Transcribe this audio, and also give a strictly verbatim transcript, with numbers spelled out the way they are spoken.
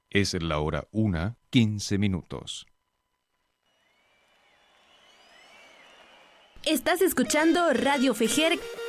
Es la hora una, quince minutos. Estás escuchando Radio Fejer